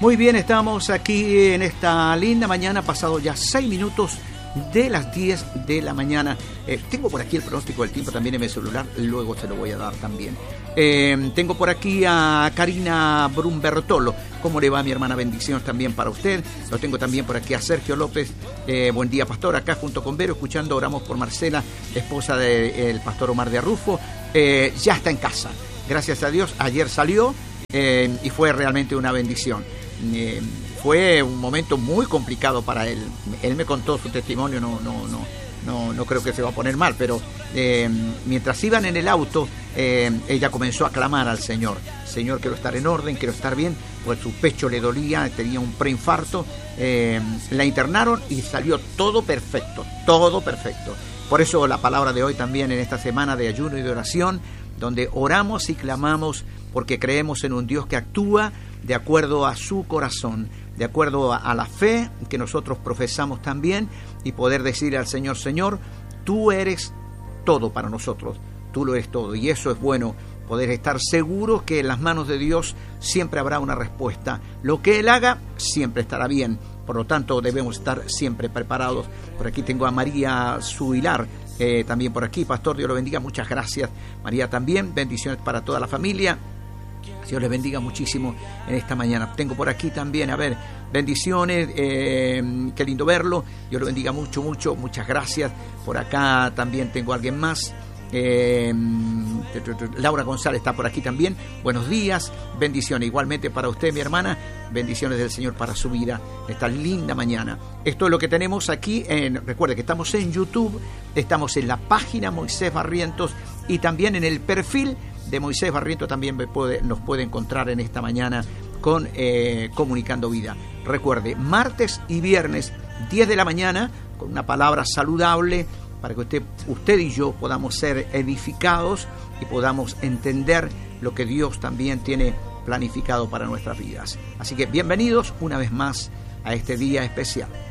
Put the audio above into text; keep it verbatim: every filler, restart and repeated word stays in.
Muy bien, estamos aquí en esta linda mañana, pasado ya seis minutos de las diez de la mañana. Eh, tengo por aquí el pronóstico del tiempo también en mi celular, luego se lo voy a dar también. Eh, tengo por aquí a Karina Brumbertolo. ¿Cómo le va, mi hermana? Bendiciones también para usted. Lo tengo también por aquí a Sergio López. Eh, buen día, pastor. Acá junto con Vero, escuchando, oramos por Marcela, esposa del pastor Omar de Arrufo. Eh, ya está en casa. Gracias a Dios. Ayer salió eh, y fue realmente una bendición. Eh, fue un momento muy complicado para él. Él me contó su testimonio, no, no, no, no, no creo que se va a poner mal, pero eh, mientras iban en el auto, eh, ella comenzó a clamar al Señor. Señor, quiero estar en orden, quiero estar bien, pues su pecho le dolía, tenía un preinfarto. Eh, la internaron y salió todo perfecto, todo perfecto. Por eso la palabra de hoy también en esta semana de ayuno y de oración, donde oramos y clamamos porque creemos en un Dios que actúa de acuerdo a su corazón, de acuerdo a, a la fe que nosotros profesamos también, y poder decirle al Señor: Señor, tú eres todo para nosotros, tú lo eres todo. Y eso es bueno, poder estar seguros que en las manos de Dios siempre habrá una respuesta. Lo que Él haga siempre estará bien, por lo tanto debemos estar siempre preparados. Por aquí tengo a María Suilar, eh, también por aquí. Pastor, Dios lo bendiga, muchas gracias. María también, bendiciones para toda la familia. Dios les bendiga muchísimo en esta mañana. Tengo por aquí también, a ver, bendiciones, eh, qué lindo verlo. Dios lo bendiga mucho, mucho, muchas gracias. Por acá también tengo a alguien más. Eh, Laura González está por aquí también. Buenos días, bendiciones igualmente para usted, mi hermana. Bendiciones del Señor para su vida esta linda mañana. Esto es lo que tenemos aquí. En, recuerde que estamos en YouTube, estamos en la página Moisés Barrientos y también en el perfil de Moisés Barrientos. También me puede, nos puede encontrar en esta mañana con eh, Comunicando Vida. Recuerde, martes y viernes, diez de la mañana, con una palabra saludable para que usted, usted y yo podamos ser edificados y podamos entender lo que Dios también tiene planificado para nuestras vidas. Así que bienvenidos una vez más a este día especial.